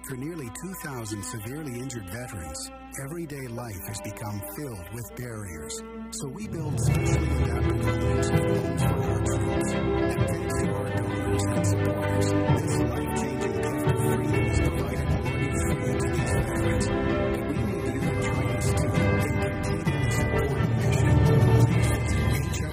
For nearly 2,000 severely injured veterans, everyday life has become filled with barriers. So we build specially adapted homes for our troops. And thanks to our donors and supporters, this life-changing gift of freedom is provided worry-free to these veterans. But we need you to join us too in completing this important mission. Please visit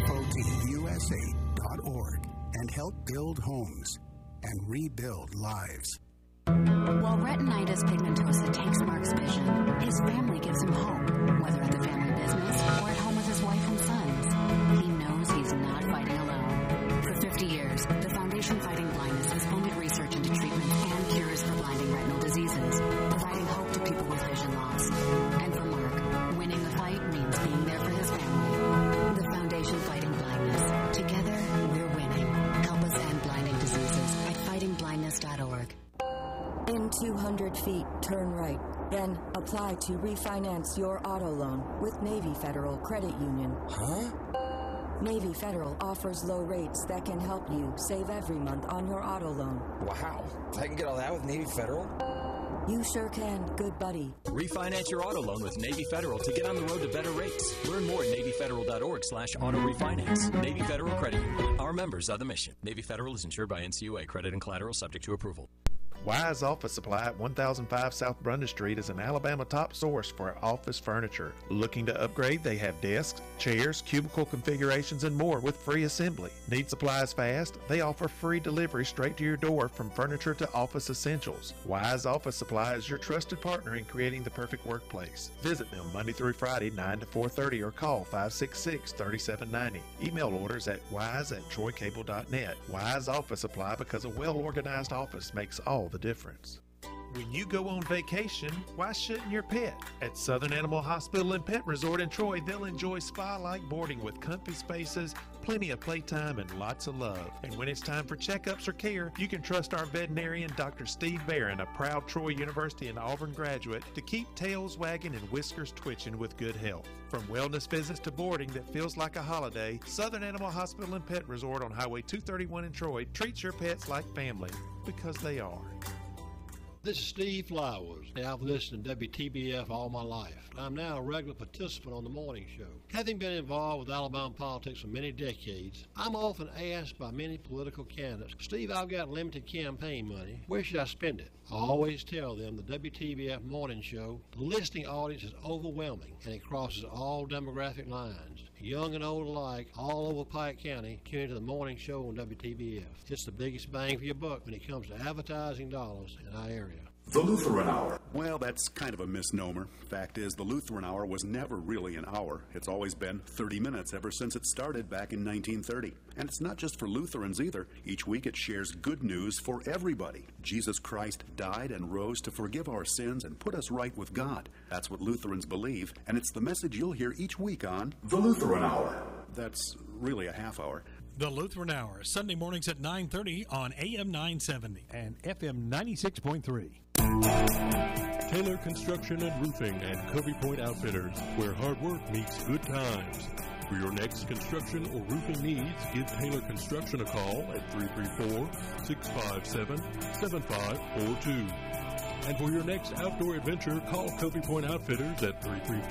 hfotusa.org and help build homes and rebuild lives. While retinitis pigmentosa takes Mark's vision, his family gives him hope, whether at the family business or at home with his wife and sons. He knows he's not fighting alone. For 50 years, the Foundation Fighting Blindness has funded research into treatments and cures for blinding retinal diseases, providing hope to people with vision loss. And for Mark, winning the fight means being there for his family. The Foundation Fighting Blindness. Together, we're winning. Help us end blinding diseases at fightingblindness.org. In 200 feet, turn right. Then apply to refinance your auto loan with Navy Federal Credit Union. Huh? Navy Federal offers low rates that can help you save every month on your auto loan. Wow. I can get all that with Navy Federal? You sure can, good buddy. Refinance your auto loan with Navy Federal to get on the road to better rates. Learn more at NavyFederal.org/auto refinance. Navy Federal Credit Union. Our members are the mission. Navy Federal is insured by NCUA. Credit and collateral subject to approval. Wise Office Supply at 1005 South Brunda Street is an Alabama top source for office furniture. Looking to upgrade? They have desks, chairs, cubicle configurations, and more with free assembly. Need supplies fast? They offer free delivery straight to your door from furniture to office essentials. Wise Office Supply is your trusted partner in creating the perfect workplace. Visit them Monday through Friday, 9 to 4:30, or call 566-3790. Email orders at wise@troycable.net. Wise Office Supply, because a well-organized office makes all the difference. When you go on vacation, why shouldn't your pet? At Southern Animal Hospital and Pet Resort in Troy, they'll enjoy spa-like boarding with comfy spaces, plenty of playtime, and lots of love. And when it's time for checkups or care, you can trust our veterinarian, Dr. Steve Barron, a proud Troy University and Auburn graduate, to keep tails wagging and whiskers twitching with good health. From wellness visits to boarding that feels like a holiday, Southern Animal Hospital and Pet Resort on Highway 231 in Troy treats your pets like family, because they are. This is Steve Flowers. I've listened to WTBF all my life. I'm now a regular participant on the morning show. Having been involved with Alabama politics for many decades, I'm often asked by many political candidates, Steve, I've got limited campaign money. Where should I spend it? I always tell them the WTBF morning show, the listening audience is overwhelming and it crosses all demographic lines. Young and old alike, all over Pike County, tune into the morning show on WTBF. It's the biggest bang for your buck when it comes to advertising dollars in our area. The Lutheran Hour. Well, that's kind of a misnomer. Fact is, the Lutheran Hour was never really an hour. It's always been 30 minutes ever since it started back in 1930. And it's not just for Lutherans either. Each week it shares good news for everybody. Jesus Christ died and rose to forgive our sins and put us right with God. That's what Lutherans believe, and it's the message you'll hear each week on The Lutheran Hour. That's really a half hour. The Lutheran Hour, Sunday mornings at 9:30 on AM 970 and FM 96.3. Taylor Construction and Roofing and Covey Point Outfitters, where hard work meets good times. For your next construction or roofing needs, give Taylor Construction a call at 334-657-7542. And for your next outdoor adventure, call Covey Point Outfitters at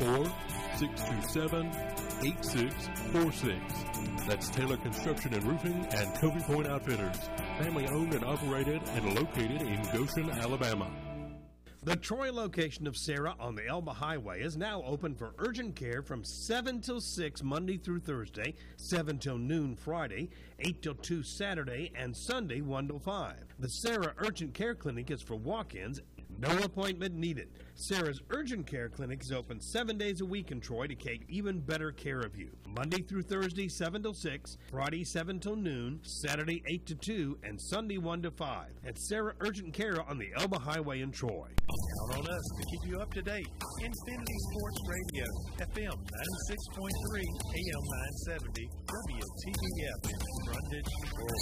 334-627-8646. That's Taylor Construction and Roofing and Covey Point Outfitters, family owned and operated and located in Goshen, Alabama. The Troy location of Sarah on the Elba Highway is now open for urgent care from 7 till 6 Monday through Thursday, 7 till noon Friday, 8 till 2 Saturday, and Sunday 1 till 5. The Sarah Urgent Care Clinic is for walk-ins. No appointment needed. Sarah's Urgent Care Clinic is open 7 days a week in Troy to take even better care of you. Monday through Thursday, 7 till 6, Friday, 7 till noon, Saturday, 8 to 2, and Sunday, 1 to 5. At Sarah Urgent Care on the Elba Highway in Troy. Count on us to keep you up to date. Infinity Sports Radio, FM 96.3, AM 970, WTBF in Brundage, Troy.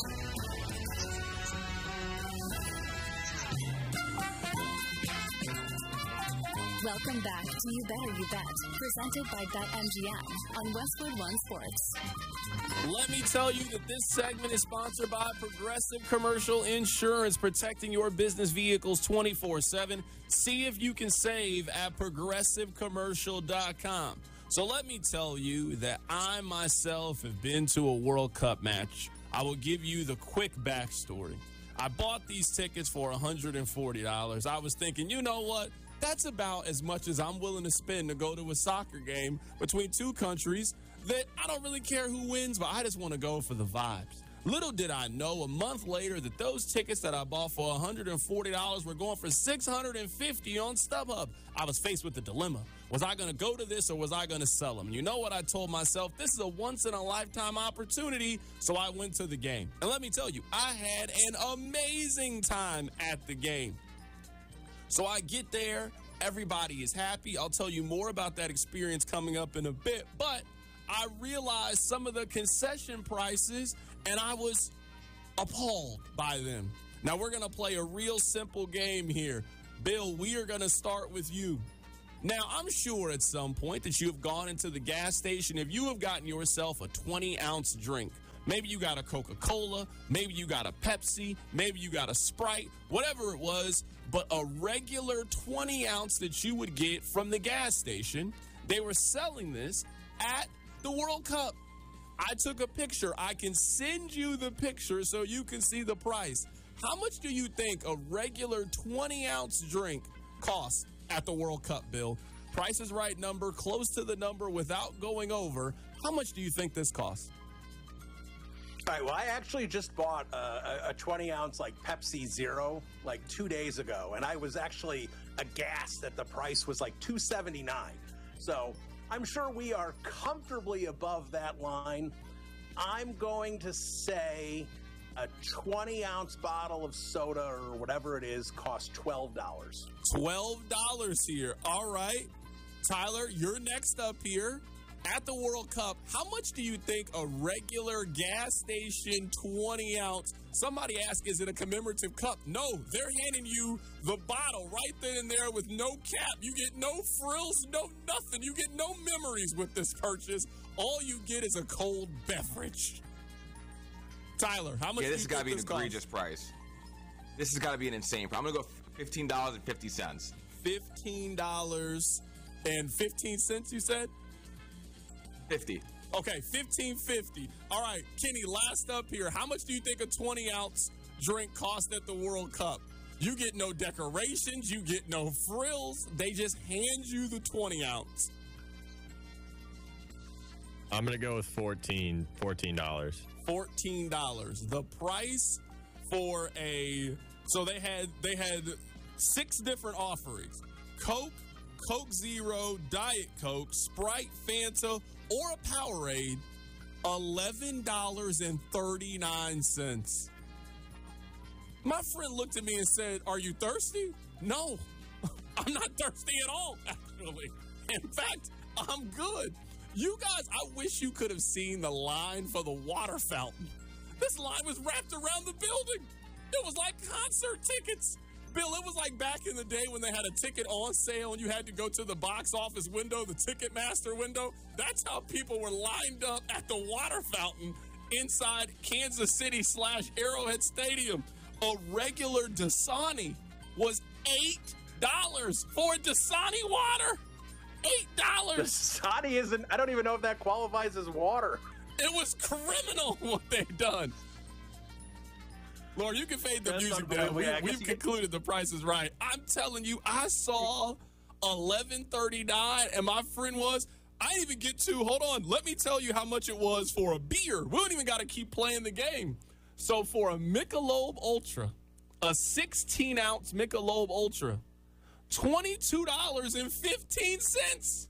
Welcome back to You Better You Bet, presented by BetMGM on Westwood One Sports. Let me tell you that this segment is sponsored by Progressive Commercial Insurance, protecting your business vehicles 24/7. See if you can save at progressivecommercial.com. So let me tell you that I myself have been to a World Cup match. I will give you the quick backstory. I bought these tickets for $140. I was thinking, you know what? That's about as much as I'm willing to spend to go to a soccer game between two countries that I don't really care who wins, but I just want to go for the vibes. Little did I know a month later that those tickets that I bought for $140 were going for $650 on StubHub. I was faced with the dilemma. Was I going to go to this or was I going to sell them? And you know what I told myself? This is a once-in-a-lifetime opportunity, so I went to the game. And let me tell you, I had an amazing time at the game. So I get there, everybody is happy. I'll tell you more about that experience coming up in a bit, but I realized some of the concession prices, and I was appalled by them. Now, we're going to play a real simple game here. Bill, we are going to start with you. Now, I'm sure at some point that you have gone into the gas station. If you have gotten yourself a 20-ounce drink, maybe you got a Coca-Cola, maybe you got a Pepsi, maybe you got a Sprite, whatever it was, but a regular 20-ounce that you would get from the gas station, they were selling this at the World Cup. I took a picture. I can send you the picture so you can see the price. How much do you think a regular 20-ounce drink costs at the World Cup, Bill? Price is Right number, close to the number without going over. How much do you think this costs? All right, well, I actually just bought a 20-ounce, like, Pepsi Zero, like, 2 days ago, and I was actually aghast that the price was, like, $2.79. So I'm sure we are comfortably above that line. I'm going to say a 20-ounce bottle of soda or whatever it is costs $12. $12 here. All right. Tyler, you're next up here. At the World Cup, how much do you think a regular gas station 20-ounce, somebody asked, is it a commemorative cup? No, they're handing you the bottle right then and there with no cap. You get no frills, no nothing. You get no memories with this purchase. All you get is a cold beverage. Tyler, how much do you think this costs? This has got to be an egregious price. This has got to be an insane price. I'm going to go $15.50. $15.15, you said? 50. Okay, $15.50. All right, Kenny, last up here. How much do you think a 20-ounce drink costs at the World Cup? You get no decorations. You get no frills. They just hand you the 20-ounce. I'm going to go with $14. $14. The price for so they had 6 different offerings. Coke, Coke Zero, Diet Coke, Sprite, Fanta, or a Powerade, $11.39. My friend looked at me and said, "Are you thirsty?" No, I'm not thirsty at all, actually. In fact, I'm good. You guys, I wish you could have seen the line for the water fountain. This line was wrapped around the building. It was like concert tickets. Bill, it was like back in the day when they had a ticket on sale and you had to go to the box office window, the Ticketmaster window. That's how people were lined up at the water fountain inside Kansas City / Arrowhead Stadium. A regular Dasani was $8 for Dasani water. $8. Dasani isn't, I don't even know if that qualifies as water. It was criminal what they've done. Laura, you can fade the music down. We've concluded the price is right. I'm telling you, I saw $11.39, and my friend was, I didn't even get to, hold on, let me tell you how much it was for a beer. We don't even got to keep playing the game. So for a Michelob Ultra, a 16-ounce Michelob Ultra, $22.15.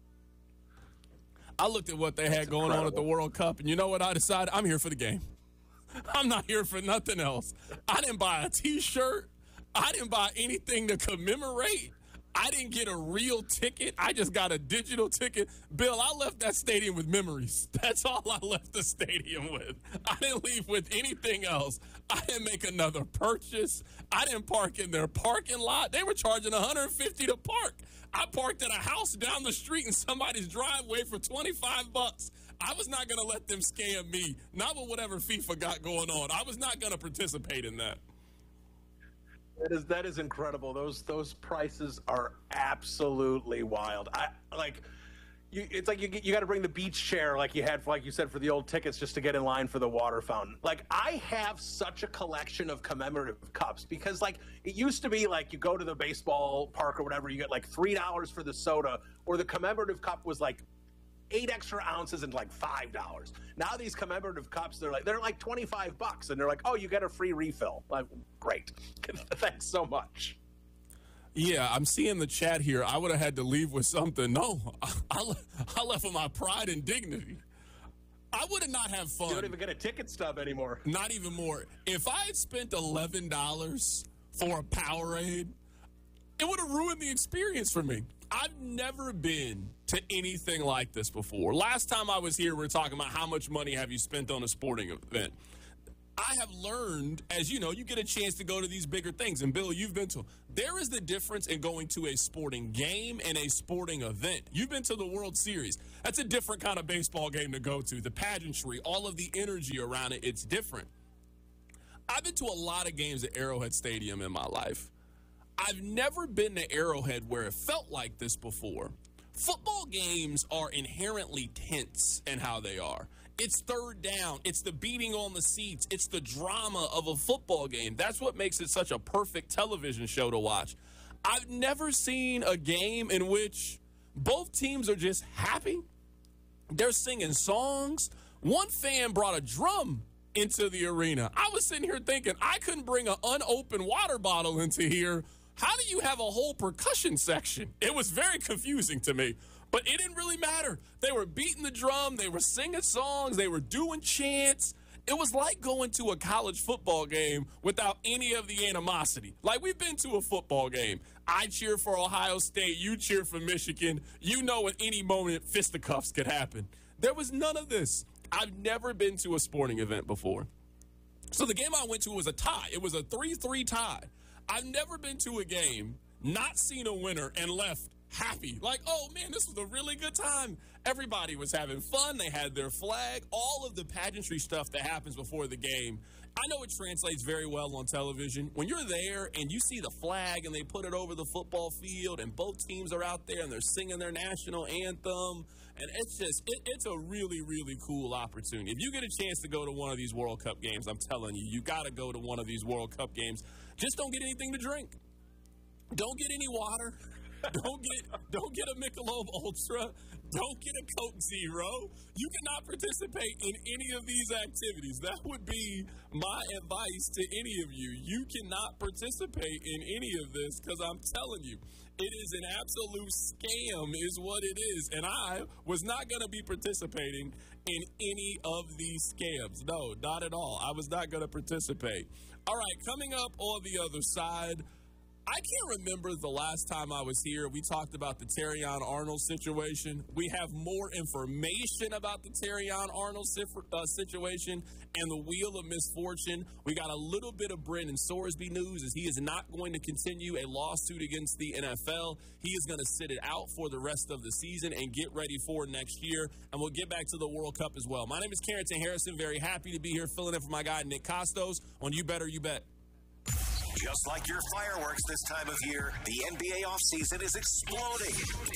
I looked at what they had going on at the World Cup, and you know what I decided? I'm here for the game. I'm not here for nothing else. I didn't buy a T-shirt. I didn't buy anything to commemorate. I didn't get a real ticket. I just got a digital ticket. Bill, I left that stadium with memories. That's all I left the stadium with. I didn't leave with anything else. I didn't make another purchase. I didn't park in their parking lot. They were charging $150 to park. I parked at a house down the street in somebody's driveway for $25. I was not going to let them scam me, not with whatever FIFA got going on. I was not going to participate in that. That is incredible. Those prices are absolutely wild. It's like you got to bring the beach chair like you had, like you said, for the old tickets just to get in line for the water fountain. Like, I have such a collection of commemorative cups because, like, it used to be like you go to the baseball park or whatever, you get like $3 for the soda, or the commemorative cup was like 8 extra ounces and like $5. Now these commemorative cups, they're like $25, and they're like, oh, you get a free refill. Like, great. Thanks so much. Yeah, I'm seeing the chat here. I would have had to leave with something. No, I left with my pride and dignity. I would not have fun. You don't even get a ticket stub anymore. Not even more. If I had spent $11 for a Powerade, it would have ruined the experience for me. I've never been to anything like this before. Last time I was here, we were talking about how much money have you spent on a sporting event. I have learned, as you know, you get a chance to go to these bigger things. And, Bill, you've been to them. There is the difference in going to a sporting game and a sporting event. You've been to the World Series. That's a different kind of baseball game to go to. The pageantry, all of the energy around it, it's different. I've been to a lot of games at Arrowhead Stadium in my life. I've never been to Arrowhead where it felt like this before. Football games are inherently tense in how they are. It's third down. It's the beating on the seats. It's the drama of a football game. That's what makes it such a perfect television show to watch. I've never seen a game in which both teams are just happy. They're singing songs. One fan brought a drum into the arena. I was sitting here thinking, I couldn't bring an unopened water bottle into here. How do you have a whole percussion section? It was very confusing to me. But it didn't really matter. They were beating the drum. They were singing songs. They were doing chants. It was like going to a college football game without any of the animosity. Like, we've been to a football game. I cheer for Ohio State. You cheer for Michigan. You know at any moment fisticuffs could happen. There was none of this. I've never been to a sporting event before. So the game I went to was a tie. It was a 3-3 tie. I've never been to a game, not seen a winner, and left happy. Like, oh, man, this was a really good time. Everybody was having fun. They had their flag. All of the pageantry stuff that happens before the game. I know it translates very well on television. When you're there and you see the flag and they put it over the football field and both teams are out there and they're singing their national anthem, and it's just, it's a really, really cool opportunity. If you get a chance to go to one of these World Cup games, I'm telling you, you got to go to one of these World Cup games. Just don't get anything to drink. Don't get any water. Don't get a Michelob Ultra. Don't get a Coke Zero. You cannot participate in any of these activities. That would be my advice to any of you. You cannot participate in any of this because I'm telling you, it is an absolute scam is what it is. And I was not going to be participating in any of these scams. No, not at all. I was not going to participate. All right, coming up on the other side, I can't remember the last time I was here. We talked about the Terrion Arnold situation. We have more information about the Terrion Arnold situation and the Wheel of Misfortune. We got a little bit of Brendan Sorsby news as he is not going to continue a lawsuit against the NFL. He is going to sit it out for the rest of the season and get ready for next year. And we'll get back to the World Cup as well. My name is Carrington Harrison. Very happy to be here filling in for my guy, Nick Costos, on You Better You Bet. Just like your fireworks this time of year, the NBA offseason is exploding.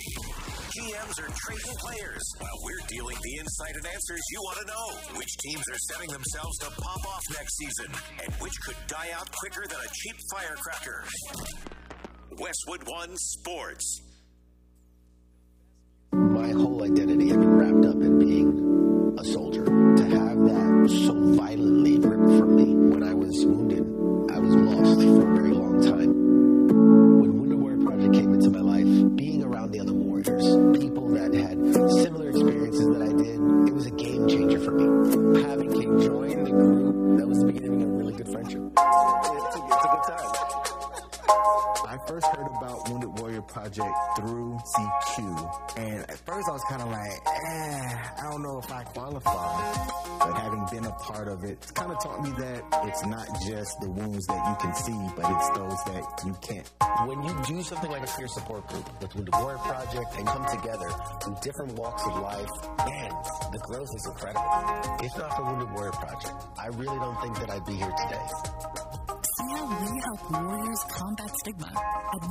GMs are trading players while we're dealing the insight and answers you want to know. Which teams are setting themselves to pop off next season, and which could die out quicker than a cheap firecracker. Westwood One Sports. My whole identity had been wrapped up in being a soldier. To have that so violently ripped from me when I was wounded, I was lost for a very long time. When Wounded Warrior Project came into my life, being around the other warriors, people that had similar experiences that I did, it was a game changer for me. Having King join the group, that was the beginning of a really good friendship. It's a good time. I first heard about Wounded Warrior Project through CQ, and at first I was kind of like, I don't know if I qualify. But having been a part of it, it's kind of taught me that it's not just the wounds that you can see, but it's those that you can't. When you do something like a peer support group with Wounded Warrior Project and come together from different walks of life, man, the growth is incredible. If not for Wounded Warrior Project, I really don't think that I'd be here today. See how we help warriors combat stigma at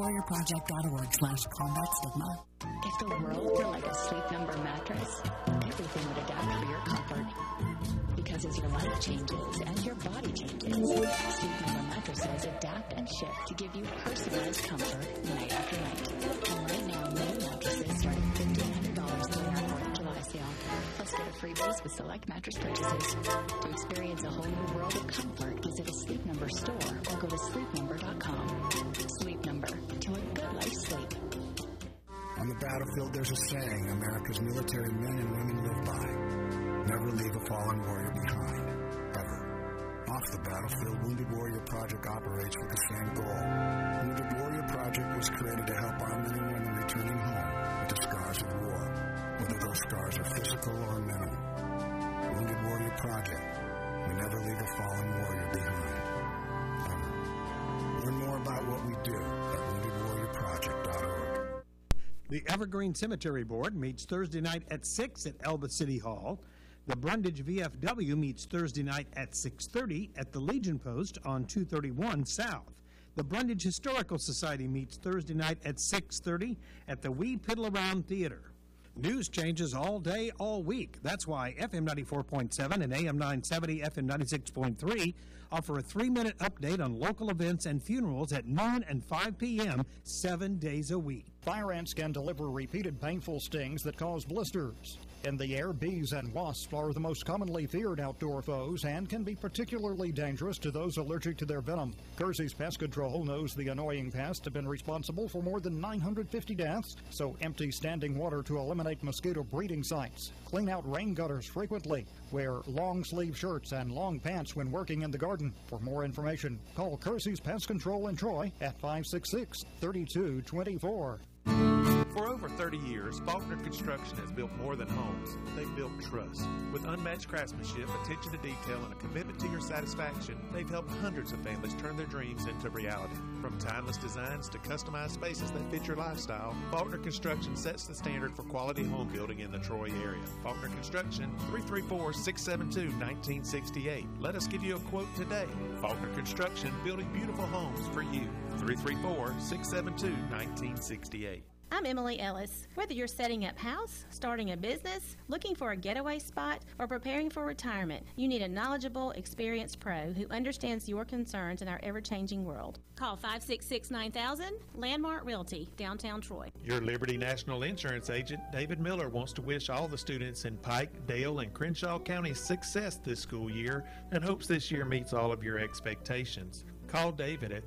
woundedwarriorproject.org/combat-stigma. If the world were like a Sleep Number mattress, everything would adapt for your comfort. Because as your life changes and your body changes, Sleep Number mattresses adapt and shift to give you personalized comfort night after night. And right now, new mattresses start at $1,500 in the Airport July sale. Plus, get a free base with select mattress purchases. To experience a whole new world of comfort, visit a Sleep Number store or go to sleepnumber.com. Sleep Number, to a good night's sleep. On the battlefield, there's a saying America's military men and women live by. Never leave a fallen warrior behind, ever. Off the battlefield, Wounded Warrior Project operates with the same goal. Wounded Warrior Project was created to help our men and women returning home with the scars of war, whether those scars are physical or mental. Wounded Warrior Project. We never leave a fallen warrior behind, ever. Learn more about what we do at woundedwarriorproject.org. The Evergreen Cemetery Board meets Thursday night at 6 at Elba City Hall. The Brundage VFW meets Thursday night at 6:30 at the Legion Post on 231 South. The Brundage Historical Society meets Thursday night at 6:30 at the Wee Piddle Around Theater. News changes all day, all week. That's why FM 94.7 and AM 970, FM 96.3 offer a 3-minute update on local events and funerals at noon and 5 p.m. 7 days a week. Fire ants can deliver repeated painful stings that cause blisters. In the air, bees and wasps are the most commonly feared outdoor foes and can be particularly dangerous to those allergic to their venom. Kersey's Pest Control knows the annoying pests have been responsible for more than 950 deaths, so empty standing water to eliminate mosquito breeding sites. Clean out rain gutters frequently. Wear long-sleeve shirts and long pants when working in the garden. For more information, call Kersey's Pest Control in Troy at 566-3224. For over 30 years, Faulkner Construction has built more than homes. They've built trust. With unmatched craftsmanship, attention to detail, and a commitment to your satisfaction, they've helped hundreds of families turn their dreams into reality. From timeless designs to customized spaces that fit your lifestyle, Faulkner Construction sets the standard for quality home building in the Troy area. Faulkner Construction, 334-672-1968. Let us give you a quote today. Faulkner Construction, building beautiful homes for you. 334-672-1968. I'm Emily Ellis. Whether you're setting up house, starting a business, looking for a getaway spot, or preparing for retirement, you need a knowledgeable, experienced pro who understands your concerns in our ever-changing world. Call 566-9000, Landmark Realty, downtown Troy. Your Liberty National Insurance agent, David Miller, wants to wish all the students in Pike, Dale, and Crenshaw counties success this school year and hopes this year meets all of your expectations. Call David at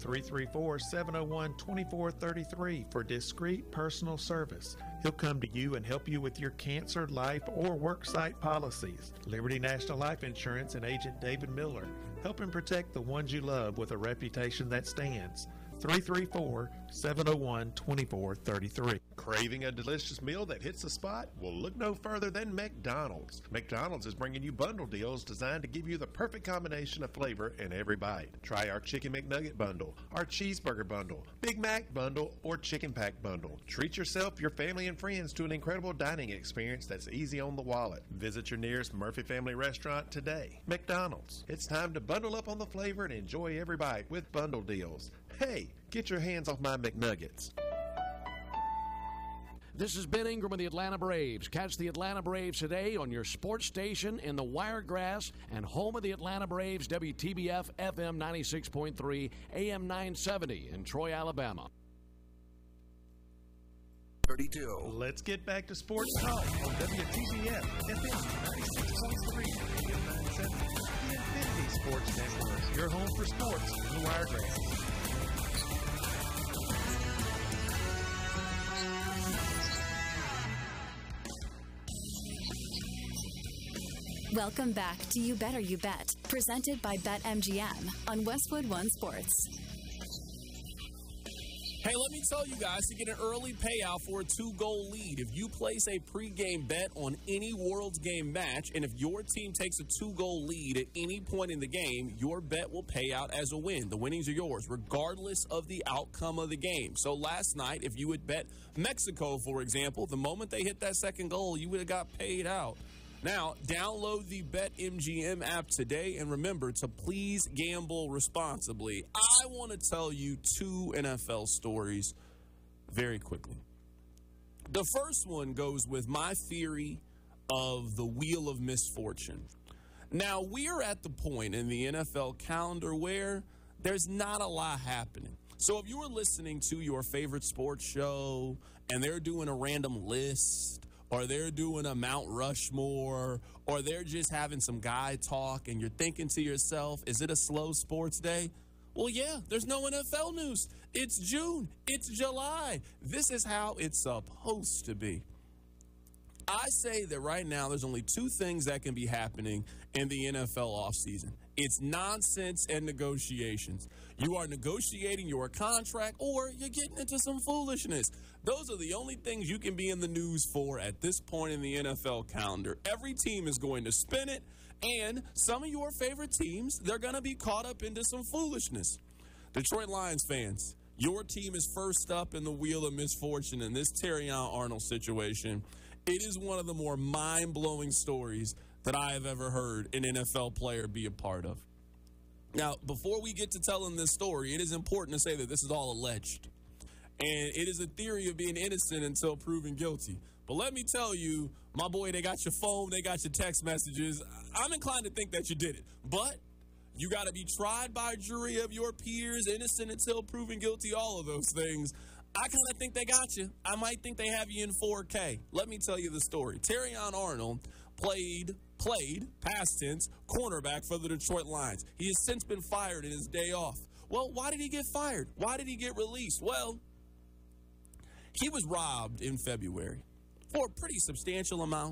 334-701-2433 for discreet personal service. He'll come to you and help you with your cancer, life, or worksite policies. Liberty National Life Insurance and agent David Miller, helping protect the ones you love with a reputation that stands. 334-701-2433. Craving a delicious meal that hits the spot? Well, look no further than McDonald's. McDonald's is bringing you bundle deals designed to give you the perfect combination of flavor in every bite. Try our Chicken McNugget bundle, our Cheeseburger bundle, Big Mac bundle, or Chicken Pack bundle. Treat yourself, your family, and friends to an incredible dining experience that's easy on the wallet. Visit your nearest Murphy Family Restaurant today. McDonald's. It's time to bundle up on the flavor and enjoy every bite with bundle deals. Hey, get your hands off my McNuggets. This is Ben Ingram of the Atlanta Braves. Catch the Atlanta Braves today on your sports station in the Wiregrass and home of the Atlanta Braves, WTBF FM 96.3, AM 970 in Troy, Alabama. 32. Let's get back to sports talk on WTBF FM 96.3, AM 970, the Infinity Sports Network, your home for sports in the Wiregrass. Welcome back to You Better You Bet, presented by BetMGM on Westwood One Sports. Hey, let me tell you guys to get an early payout for a 2-goal lead. If you place a pregame bet on any World's Game match, and if your team takes a 2-goal lead at any point in the game, your bet will pay out as a win. The winnings are yours, regardless of the outcome of the game. So last night, if you had bet Mexico, for example, the moment they hit that second goal, you would have got paid out. Now, download the BetMGM app today, and remember to please gamble responsibly. I want to tell you 2 NFL stories very quickly. The first one goes with my theory of the Wheel of Misfortune. Now, we are at the point in the NFL calendar where there's not a lot happening. So if you were listening to your favorite sports show and they're doing a random list, or they're doing a Mount Rushmore, or they're just having some guy talk, and you're thinking to yourself, is it a slow sports day? Well, yeah, there's no NFL news. It's June. It's July. This is how it's supposed to be. I say that right now there's only 2 things that can be happening in the NFL offseason. It's nonsense and negotiations. You are negotiating your contract or you're getting into some foolishness. Those are the only things you can be in the news for at this point in the NFL calendar. Every team is going to spin it, and some of your favorite teams, they're going to be caught up into some foolishness. Detroit Lions fans, your team is first up in the Wheel of Misfortune in this Terrion Arnold situation. It is one of the more mind-blowing stories that I have ever heard an NFL player be a part of. Now, before we get to telling this story, it is important to say that this is all alleged. And it is a theory of being innocent until proven guilty. But let me tell you, my boy, they got your phone, they got your text messages. I'm inclined to think that you did it. But you got to be tried by a jury of your peers, innocent until proven guilty, all of those things. I kind of think they got you. I might think they have you in 4K. Let me tell you the story. Terrion Arnold played, past tense, cornerback for the Detroit Lions. He has since been fired in his day off. Well, why did he get fired? Why did he get released? Well, he was robbed in February for a pretty substantial amount,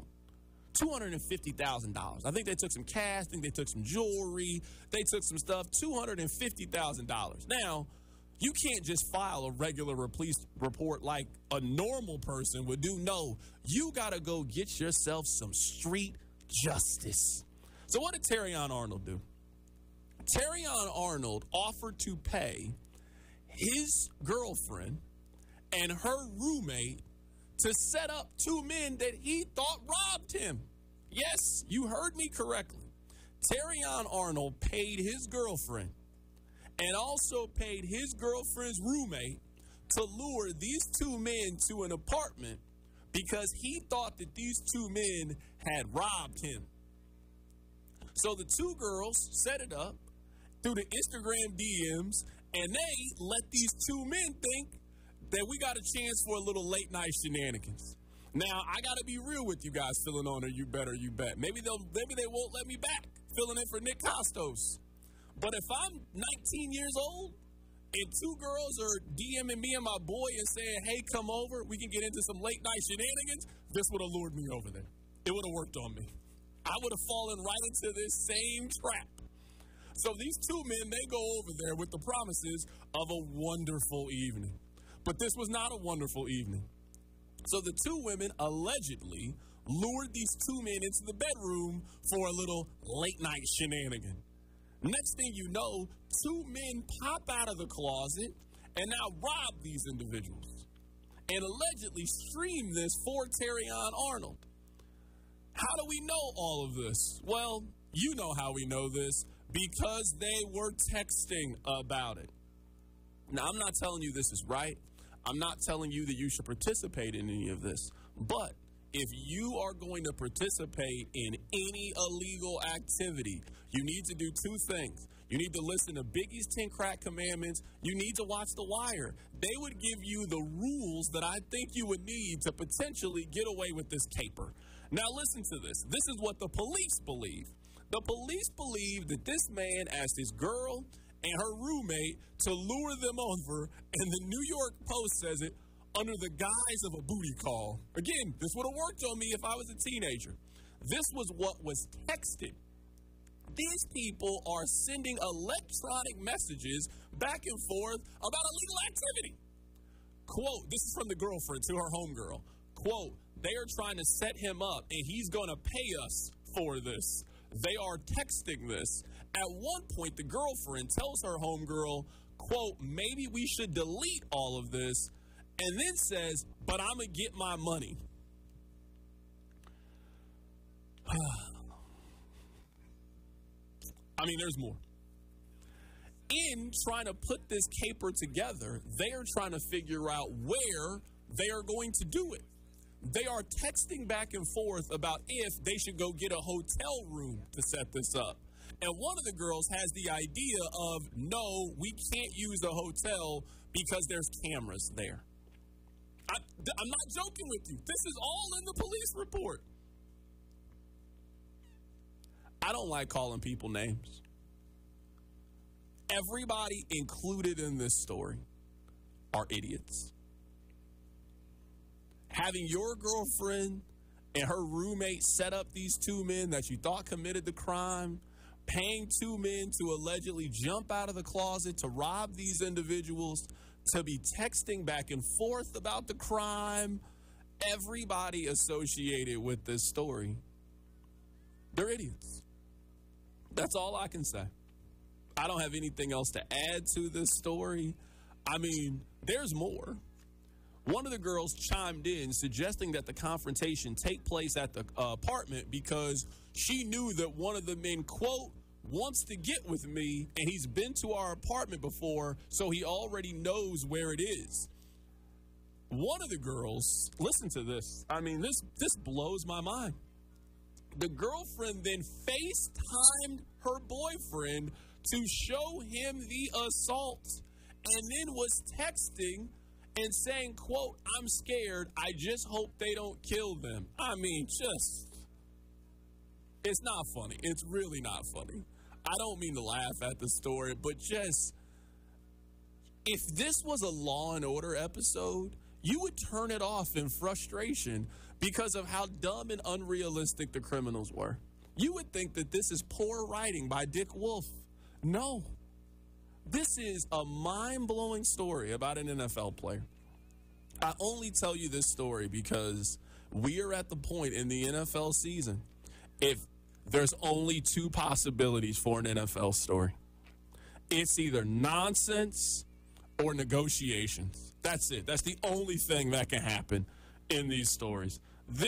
$250,000. I think they took some cash. I think they took some jewelry. They took some stuff, $250,000. Now, you can't just file a regular police report like a normal person would do. No, you got to go get yourself some street justice. So what did Terrion Arnold do? Terrion Arnold offered to pay his girlfriend and her roommate to set up 2 men that he thought robbed him. Yes, you heard me correctly. Terrion Arnold paid his girlfriend and also paid his girlfriend's roommate to lure these 2 men to an apartment because he thought that these 2 men had robbed him. So the 2 girls set it up through the Instagram DMs, and they let these 2 men think that we got a chance for a little late night shenanigans. Now, I got to be real with you guys filling on a You Better You Bet. Maybe they won't let me back filling in for Nick Costos. But if I'm 19 years old and 2 girls are DMing me and my boy and saying, hey, come over, we can get into some late night shenanigans, this would have lured me over there. It would have worked on me. I would have fallen right into this same trap. So these 2 men, they go over there with the promises of a wonderful evening. But this was not a wonderful evening. So the 2 women allegedly lured these 2 men into the bedroom for a little late night shenanigan. Next thing you know, 2 men pop out of the closet and now rob these individuals and allegedly stream this for Terrion Arnold. How do we know all of this? Well, you know how we know this, because they were texting about it. Now, I'm not telling you this is right. I'm not telling you that you should participate in any of this. But if you are going to participate in any illegal activity, you need to do 2 things. You need to listen to Biggie's 10 Crack Commandments. You need to watch The Wire. They would give you the rules that I think you would need to potentially get away with this caper. Now listen to this. This is what the police believe. The police believe that this man asked his girl and her roommate to lure them over, and the New York Post says it, under the guise of a booty call. Again, this would have worked on me if I was a teenager. This was what was texted. These people are sending electronic messages back and forth about illegal activity. Quote, this is from the girlfriend to her homegirl. Quote, they are trying to set him up, and he's going to pay us for this. They are texting this. At one point, the girlfriend tells her homegirl, quote, maybe we should delete all of this, and then says, but I'm going to get my money. I mean, there's more. In trying to put this caper together, they are trying to figure out where they are going to do it. They are texting back and forth about if they should go get a hotel room to set this up. And one of the girls has the idea of, no, we can't use a hotel because there's cameras there. I'm not joking with you. This is all in the police report. I don't like calling people names. Everybody included in this story are idiots. Having your girlfriend and her roommate set up these two men that you thought committed the crime, paying two men to allegedly jump out of the closet to rob these individuals, to be texting back and forth about the crime, everybody associated with this story, they're idiots. That's all I can say. I don't have anything else to add to this story. I mean, there's more. One of the girls chimed in suggesting that the confrontation take place at the apartment because she knew that one of the men, quote, wants to get with me, and he's been to our apartment before, so he already knows where it is. One of the girls, listen to this. I mean, this blows my mind. The girlfriend then FaceTimed her boyfriend to show him the assault, and then was texting and saying, quote, I'm scared. I just hope they don't kill them. I mean, it's not funny. It's really not funny. I don't mean to laugh at the story, but just, if this was a Law and Order episode, you would turn it off in frustration because of how dumb and unrealistic the criminals were. You would think that this is poor writing by Dick Wolf. No. This is a mind-blowing story about an NFL player. I only tell you this story because we are at the point in the NFL season, if there's only two possibilities for an NFL story. It's either nonsense or negotiations. That's it. That's the only thing that can happen in these stories.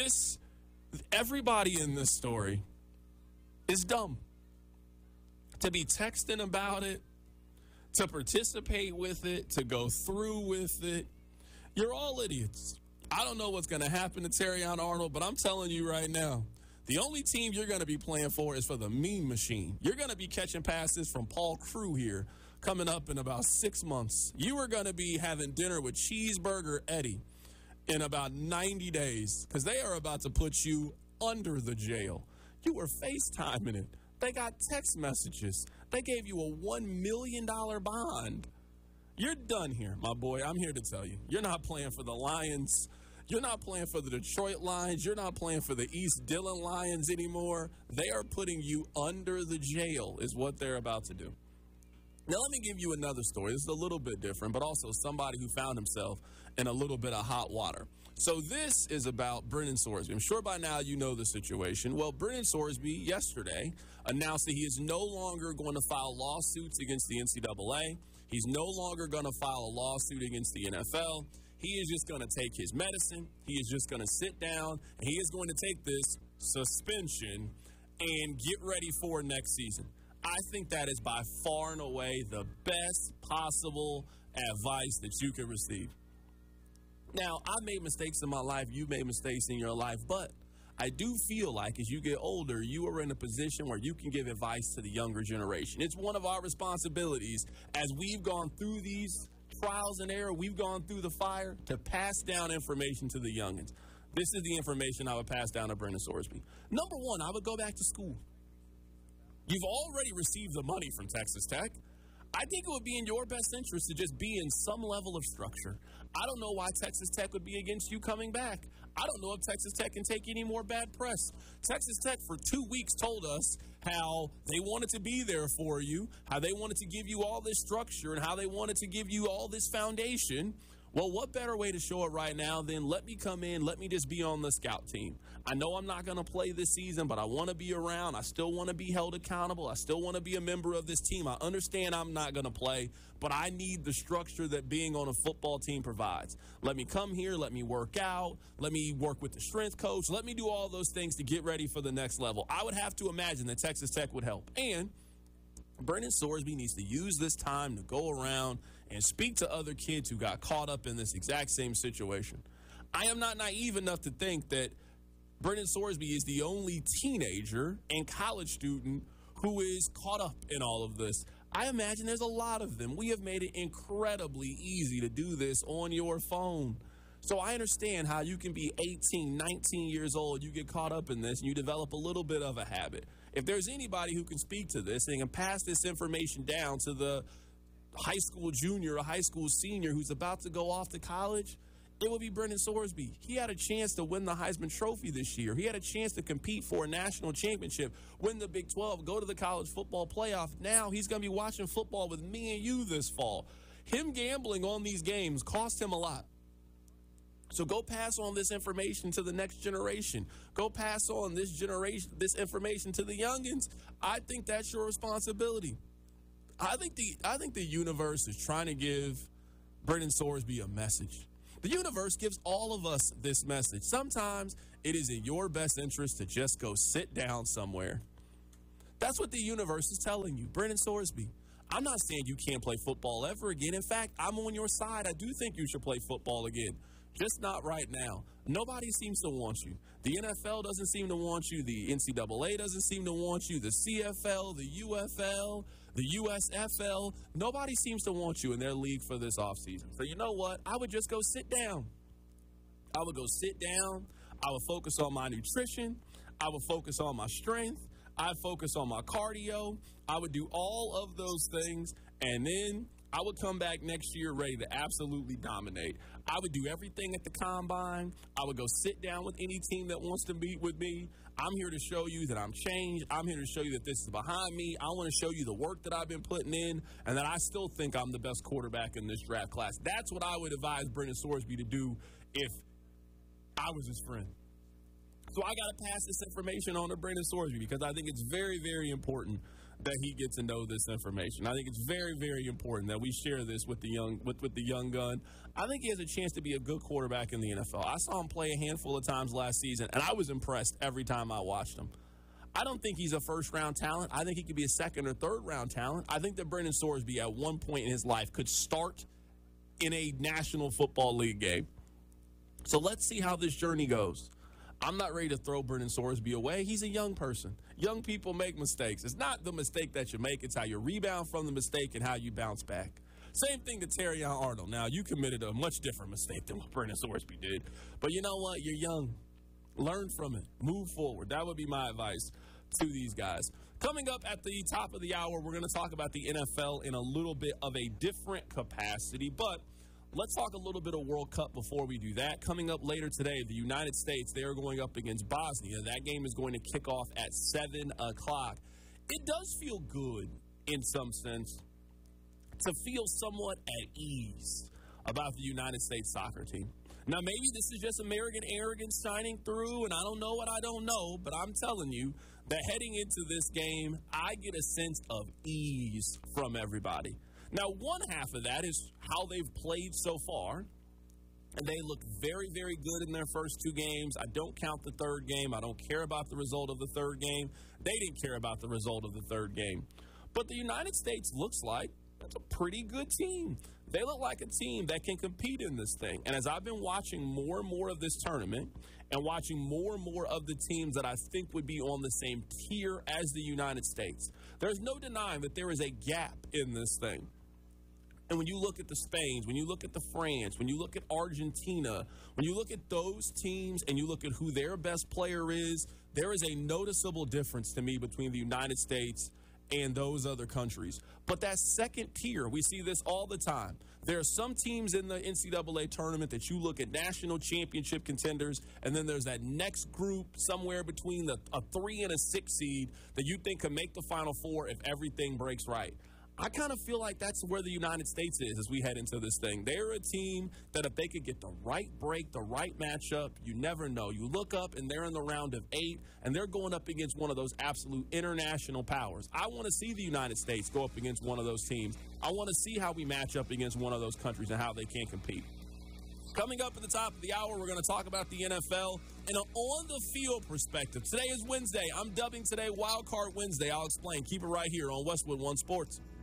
Everybody in this story is dumb. To be texting about it, to participate with it, to go through with it, you're all idiots. I don't know what's going to happen to Terrion Arnold, but I'm telling you right now, the only team you're going to be playing for is for the Mean Machine. You're going to be catching passes from Paul Crewe here coming up in about 6 months. You are going to be having dinner with Cheeseburger Eddie in about 90 days because they are about to put you under the jail. You were FaceTiming it. They got text messages. They gave you a $1 million bond. You're done here, my boy. I'm here to tell you. You're not playing for the Lions. You're not playing for the Detroit Lions. You're not playing for the East Dillon Lions anymore. They are putting you under the jail is what they're about to do. Now, let me give you another story. This is a little bit different, but also somebody who found himself in a little bit of hot water. So this is about Brennan Sorsby. I'm sure by now you know the situation. Well, Brennan Sorsby yesterday announced that he is no longer going to file lawsuits against the NCAA. He's no longer going to file a lawsuit against the NFL. He is just going to take his medicine. He is just going to sit down, and he is going to take this suspension and get ready for next season. I think that is by far and away the best possible advice that you could receive. Now, I've made mistakes in my life. You've made mistakes in your life. But I do feel like as you get older, you are in a position where you can give advice to the younger generation. It's one of our responsibilities as we've gone through these trials and error, we've gone through the fire, to pass down information to the youngins. This is the information I would pass down to Brennan Sorsby. Number one, I would go back to school. You've already received the money from Texas Tech. I think it would be in your best interest to just be in some level of structure. I don't know why Texas Tech would be against you coming back. I don't know if Texas Tech can take any more bad press. Texas Tech for 2 weeks told us how they wanted to be there for you, how they wanted to give you all this structure, and how they wanted to give you all this foundation. Well, what better way to show it right now than let me come in, let me just be on the scout team. I know I'm not going to play this season, but I want to be around. I still want to be held accountable. I still want to be a member of this team. I understand I'm not going to play, but I need the structure that being on a football team provides. Let me come here. Let me work out. Let me work with the strength coach. Let me do all those things to get ready for the next level. I would have to imagine that Texas Tech would help. And Brennan Sorsby needs to use this time to go around and speak to other kids who got caught up in this exact same situation. I am not naive enough to think that Brennan Sorsby is the only teenager and college student who is caught up in all of this. I imagine there's a lot of them. We have made it incredibly easy to do this on your phone. So I understand how you can be 18, 19 years old, you get caught up in this, and you develop a little bit of a habit. If there's anybody who can speak to this and can pass this information down to the high school junior or high school senior who's about to go off to college, it would be Brennan Sorsby. He had a chance to win the Heisman Trophy this year. He had a chance to compete for a national championship, win the Big 12, go to the college football playoff. Now he's going to be watching football with me and you this fall. Him gambling on these games cost him a lot. So go pass on this information to the next generation. Go pass on this information to the youngins. I think that's your responsibility. I think the universe is trying to give Brennan Sorsby a message. The universe gives all of us this message. Sometimes it is in your best interest to just go sit down somewhere. That's what the universe is telling you. Brennan Sorsby, I'm not saying you can't play football ever again. In fact, I'm on your side. I do think you should play football again. Just not right now. Nobody seems to want you. The NFL doesn't seem to want you. The NCAA doesn't seem to want you. The CFL, the UFL, the USFL, nobody seems to want you in their league for this offseason. So you know what? I would just go sit down. I would go sit down. I would focus on my nutrition. I would focus on my strength. I'd focus on my cardio. I would do all of those things, and then I would come back next year ready to absolutely dominate. I would do everything at the combine. I would go sit down with any team that wants to meet with me. I'm here to show you that I'm changed. I'm here to show you that this is behind me. I want to show you the work that I've been putting in and that I still think I'm the best quarterback in this draft class. That's what I would advise Brennan Sorsby to do if I was his friend. So I got to pass this information on to Brennan Sorsby because I think it's very, very important that he gets to know this information. I think it's very, very important that we share this with the young gun. I think he has a chance to be a good quarterback in the NFL. I saw him play a handful of times last season, and I was impressed every time I watched him. I don't think he's a first-round talent. I think he could be a second- or third-round talent. I think that Brennan Sorsby at one point in his life could start in a National Football League game. So let's see how this journey goes. I'm not ready to throw Brennan Sorsby away. He's a young person. Young people make mistakes. It's not the mistake that you make. It's how you rebound from the mistake and how you bounce back. Same thing to Terrion Arnold. Now, you committed a much different mistake than what Brennan Sorsby did. But you know what? You're young. Learn from it. Move forward. That would be my advice to these guys. Coming up at the top of the hour, we're going to talk about the NFL in a little bit of a different capacity. But let's talk a little bit of World Cup before we do that. Coming up later today, the United States, they are going up against Bosnia. That game is going to kick off at 7 o'clock. It does feel good, in some sense, to feel somewhat at ease about the United States soccer team. Now, maybe this is just American arrogance shining through, and I don't know what I don't know, but I'm telling you that heading into this game, I get a sense of ease from everybody. Now, one half of that is how they've played so far, and they look very, very good in their first two games. I don't count the third game. I don't care about the result of the third game. They didn't care about the result of the third game. But the United States looks like that's a pretty good team. They look like a team that can compete in this thing. And as I've been watching more and more of this tournament and watching more and more of the teams that I think would be on the same tier as the United States, there's no denying that there is a gap in this thing. And when you look at the Spains, when you look at the France, when you look at Argentina, when you look at those teams and you look at who their best player is, there is a noticeable difference to me between the United States and those other countries. But that second tier, we see this all the time. There are some teams in the NCAA tournament that you look at national championship contenders, and then there's that next group somewhere between a 3 and a 6 seed that you think can make the Final Four if everything breaks right. I kind of feel like that's where the United States is as we head into this thing. They're a team that if they could get the right break, the right matchup, you never know. You look up and they're in the round of 8, and they're going up against one of those absolute international powers. I want to see the United States go up against one of those teams. I want to see how we match up against one of those countries and how they can compete. Coming up at the top of the hour, we're going to talk about the NFL in an on-the-field perspective. Today is Wednesday. I'm dubbing today Wild Card Wednesday. I'll explain. Keep it right here on Westwood One Sports.